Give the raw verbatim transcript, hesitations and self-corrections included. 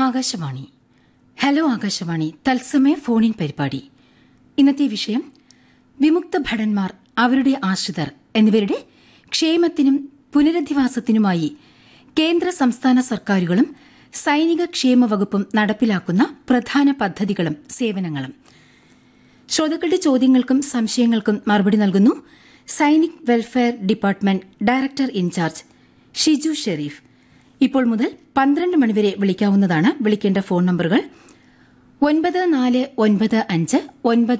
Akashvani. Hello Akashvani തത്സമയ ഫോണിൻ പരിപാടി. ഇന്നത്തെ വിഷയം വിമുക്ത ഭടന്മാർ, അവരുടെ ആശ്രിതർ എന്നിവരുടെ ക്ഷേമത്തിനും പുനരധിവാസത്തിനുമായി കേന്ദ്ര സംസ്ഥാന സർക്കാരുകളും സൈനിക ക്ഷേമ വകുപ്പും നടപ്പിലാക്കുന്ന പ്രധാന പദ്ധതികളും സേവനങ്ങളും. ശ്രോതാക്കളുടെ ചോദ്യങ്ങൾക്കും സംശയങ്ങൾക്കും മറുപടി നൽകുന്നു സൈനിക് welfare department director in charge Shiju Sharif. ഇപ്പോൾ മുതൽ പന്ത്രണ്ട് മണിവരെ വിളിക്കാവുന്നതാണ്. വിളിക്കേണ്ട ഫോൺ നമ്പറുകൾ ഒൻപത് നാല് ഒൻപത് അഞ്ച് ഒൻപത്